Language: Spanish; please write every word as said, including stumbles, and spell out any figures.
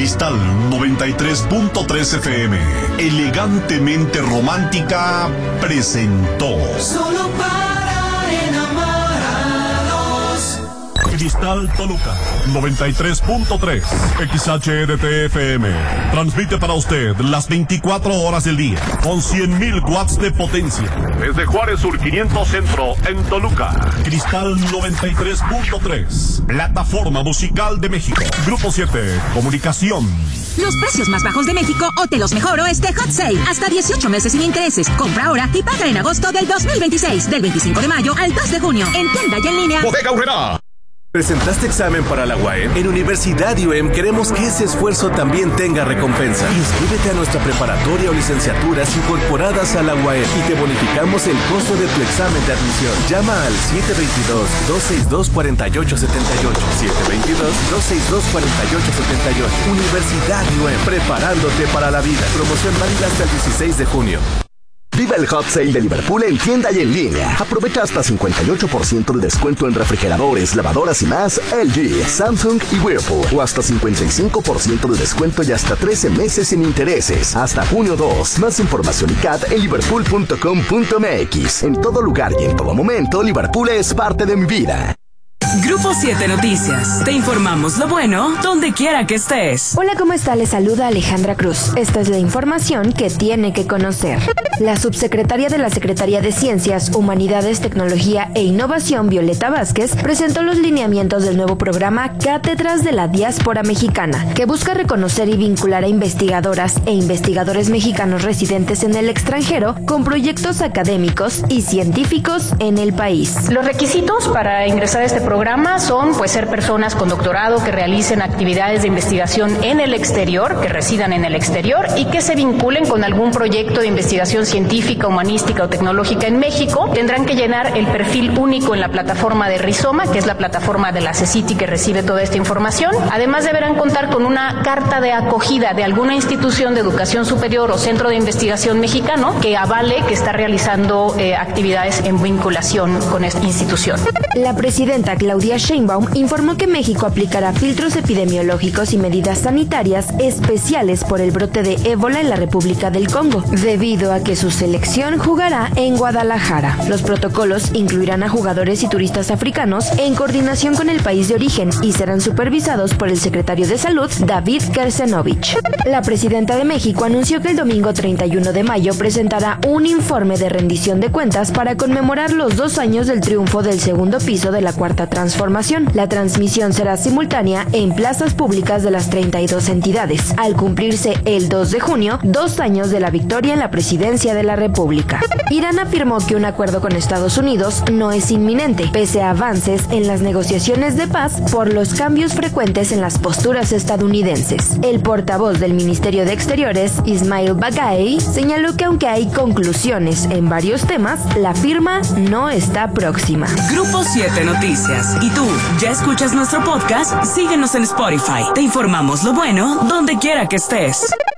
Cristal noventa y tres punto tres F M, elegantemente romántica, presentó Solo para enamorados. Cristal Toluca noventa y tres punto tres X H D T F M. Transmite para usted las veinticuatro horas del día con cien mil watts de potencia. Desde Juárez Sur quinientos Centro en Toluca. Cristal noventa y tres punto tres. Plataforma musical de México. Grupo siete. Comunicación. Los precios más bajos de México o te los mejoro este Hot Sale. Hasta dieciocho meses sin intereses. Compra ahora y paga en agosto del dos mil veintiséis. Del veinticinco de mayo al dos de junio. En tienda y en línea. Bodega Aurrera. ¿Presentaste examen para la U A E M? En Universidad U E M queremos que ese esfuerzo también tenga recompensa. Inscríbete a nuestra preparatoria o licenciaturas incorporadas a la U A E M y te bonificamos el costo de tu examen de admisión. Llama al siete dos dos, dos seis dos, cuatro ocho siete ocho. siete dos dos, dos seis dos, cuatro ocho siete ocho. Universidad U E M, preparándote para la vida. Promoción válida hasta el dieciséis de junio. Viva el Hot Sale de Liverpool en tienda y en línea. Aprovecha hasta cincuenta y ocho por ciento de descuento en refrigeradores, lavadoras y más L G, Samsung y Whirlpool. O hasta cincuenta y cinco por ciento de descuento y hasta trece meses sin intereses. Hasta junio dos. Más información y C A T en liverpool punto com punto m x. En todo lugar y en todo momento, Liverpool es parte de mi vida. Grupo siete Noticias. Te informamos lo bueno donde quiera que estés. Hola, ¿cómo está? Les saluda Alejandra Cruz. Esta es la información que tiene que conocer. La subsecretaria de la Secretaría de Ciencias, Humanidades, Tecnología e Innovación, Violeta Vázquez, presentó los lineamientos del nuevo programa Cátedras de la Diáspora Mexicana, que busca reconocer y vincular a investigadoras e investigadores mexicanos residentes en el extranjero con proyectos académicos y científicos en el país. Los requisitos para ingresar a este programa son pues ser personas con doctorado que realicen actividades de investigación en el exterior, que residan en el exterior y que se vinculen con algún proyecto de investigación científica, humanística o tecnológica en México. Tendrán que llenar el perfil único en la plataforma de Rizoma, que es la plataforma de la CECITI que recibe toda esta información. Además deberán contar con una carta de acogida de alguna institución de educación superior o centro de investigación mexicano que avale que está realizando eh, actividades en vinculación con esta institución. La presidenta Claudia Sheinbaum informó que México aplicará filtros epidemiológicos y medidas sanitarias especiales por el brote de ébola en la República del Congo, debido a que su selección jugará en Guadalajara. Los protocolos incluirán a jugadores y turistas africanos en coordinación con el país de origen y serán supervisados por el secretario de Salud, David Kersenovich. La presidenta de México anunció que el domingo treinta y uno de mayo presentará un informe de rendición de cuentas para conmemorar los dos años del triunfo del segundo piso de la Cuarta Transformación. La transmisión será simultánea en plazas públicas de las treinta y dos entidades, al cumplirse el dos de junio, dos años de la victoria en la presidencia de la República. Irán afirmó que un acuerdo con Estados Unidos no es inminente, pese a avances en las negociaciones de paz por los cambios frecuentes en las posturas estadounidenses. El portavoz del Ministerio de Exteriores, Ismail Baghaei, señaló que aunque hay conclusiones en varios temas, la firma no está próxima. Grupo siete Noticias. ¿Y tú, ya escuchas nuestro podcast? Síguenos en Spotify. Te informamos lo bueno donde quiera que estés.